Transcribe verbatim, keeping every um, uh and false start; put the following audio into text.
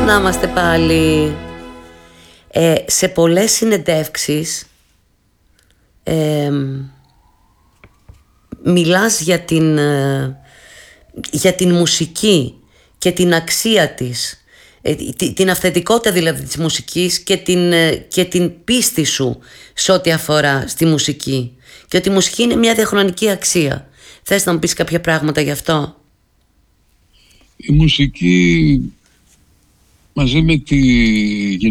να είμαστε πάλι. Ε, σε πολλές συνεντεύξεις ε, μιλάς για την, ε, για την μουσική και την αξία της, ε, την αυθεντικότητα δηλαδή της μουσικής και την, ε, και την πίστη σου σε ό,τι αφορά στη μουσική, και ότι η μουσική είναι μια διαχρονική αξία. Θες να μου πεις κάποια πράγματα γι' αυτό? Η μουσική μαζί με τη